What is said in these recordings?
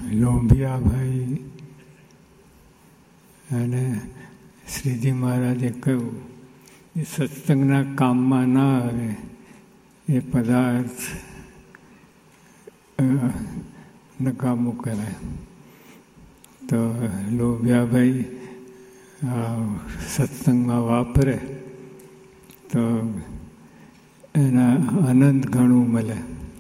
લોભિયાભાઈ અને શ્રીજી મહારાજે કહ્યું એ સત્સંગના કામમાં ના આવે એ પદાર્થ નકામું કરાય. તો લોભિયાભાઈ સત્સંગમાં વાપરે તો એના અનંત ઘણું મળે,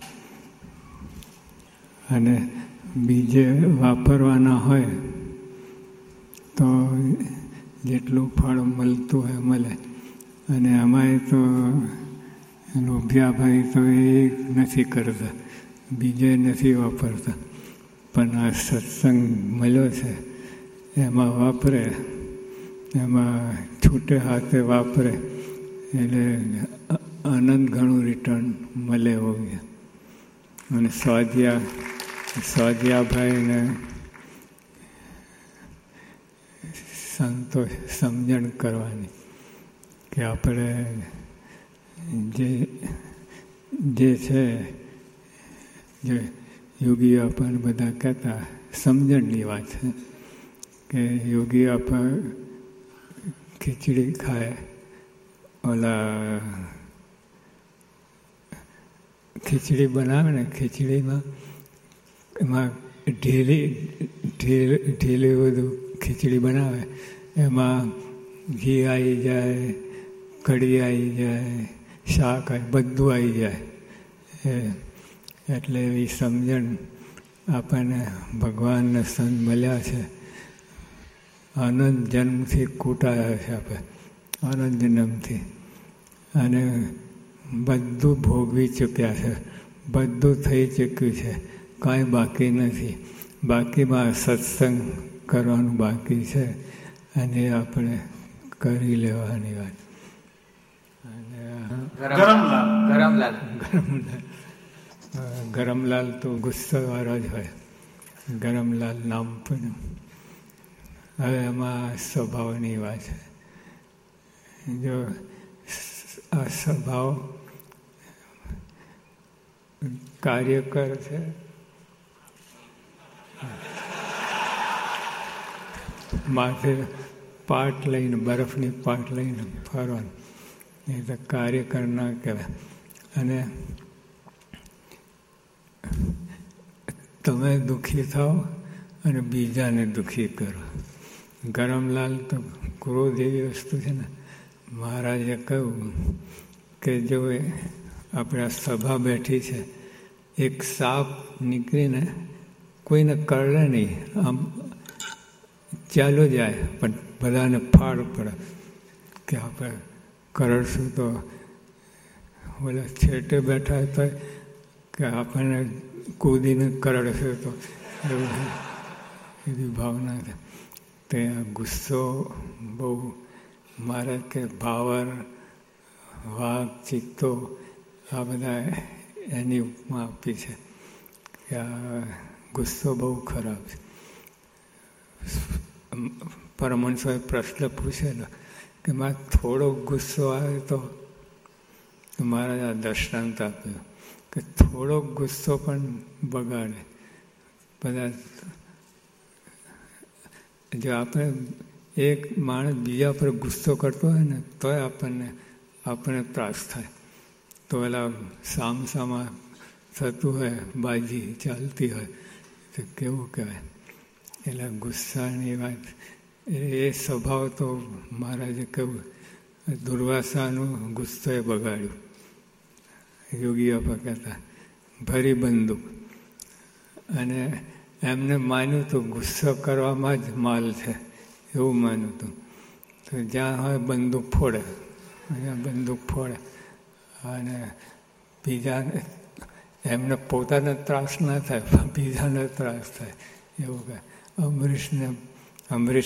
અને બીજે વાપરવાના હોય તો જેટલું ફળ મળતું હોય મળે. અને અમારે તો લોભિયાભાઈ તો એ નથી કરતા, બીજે નથી વાપરતા, પણ આ સત્સંગ મળ્યો છે એમાં વાપરે, એમાં છૂટે હાથે વાપરે એટલે અનંત ઘણું રિટર્ન મળે હોય. અને સ્વાધ્યાભાઈને સંતોષ સમજણ કરવાની કે આપણે જે છે જે યોગી આપણને બધા કહેતા સમજણની વાત છે કે યોગી આપણ ખીચડી ખાય, ઓલા ખીચડી બનાવે ને, ખીચડીમાં એમાં ઢીલી બધું ખીચડી બનાવે, એમાં ઘી આવી જાય, કઢી આવી જાય, શાક બધું આવી જાય. એટલે એવી સમજણ આપણને ભગવાનના સંત મળ્યા છે. આનંદ જન્મથી કૂટાયા છે આપણે, આનંદ જન્મથી, અને બધું ભોગવી ચૂક્યા છે, બધું થઈ ચૂક્યું છે, કાંઈ બાકી નથી. બાકીમાં સત્સંગ કરવાનું બાકી છે, અને આપણે કરી લેવાની વાત. ગરમલાલ તો ગુસ્સાવાળા જ હોય, ગરમલાલ નામ પણ. હવે એમાં સ્વભાવની વાત છે. જો આ સ્વભાવ કાર્યકર છે, માથે પાટ લઈને, બરફની પાટ લઈને ફરવાનું, એ તો કાર્યકર ના કહેવાય. અને તમે દુઃખી થાઓ અને બીજાને દુઃખી કરો. ગરમલાલ તો ક્રોધ એવી વસ્તુ છે ને, મહારાજે કહ્યું કે જો આપણે આ સભા બેઠી છે, એક સાપ નીકળીને કોઈને કરડે નહીં, આમ ચાલો જાય, પણ બધાને ફાળ પડે કે આપણે કરડશું તો બોલે છેટે બેઠા તો કે આપણને કૂદીને કરડશે તો એવી ભાવના છે. તે ગુસ્સો બહુ મારે કે ભાવર, વાઘ, ચિત્તો આ બધા એની ઉપમા આપી છે કે આ ગુસ્સો બહુ ખરાબ છે. પરમહંસોએ પ્રશ્ન પૂછેલો કે મારે થોડો ગુસ્સો આવે તો મારા આ દૃષ્ટાંત આપ્યું કે થોડો ગુસ્સો પણ બગાડે. બધા જો આપણે એક માણસ બીજા પર ગુસ્સો કરતો હોય ને તોય આપણને ત્રાસ થાય. તો એલા સામસામા થતું હોય, બાજી ચાલતી હોય તો કેવું કહેવાય. એટલે ગુસ્સાની વાત એ સ્વભાવ તો મહારાજે કહ્યું, દુર્વાસાનું ગુસ્સોએ બગાડ્યું. યોગીઓ પર કહેતા ભરી બંદૂક, અને એમને માન્યું તો ગુસ્સો કરવામાં જ માલ છે, એવું માન્યું હતું. તો જ્યાં હોય બંદૂક ફોડે, અહીંયા બંદૂક ફોડે, અને બીજાને એમને પોતાને ત્રાસ ના થાય, બીજાને ત્રાસ થાય એવું કહે. અમરીશ